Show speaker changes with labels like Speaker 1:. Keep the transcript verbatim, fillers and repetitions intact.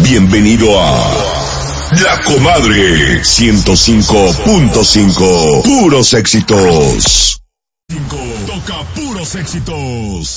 Speaker 1: Bienvenido a La Comadre ciento cinco punto cinco. Puros éxitos.
Speaker 2: Toca puros éxitos.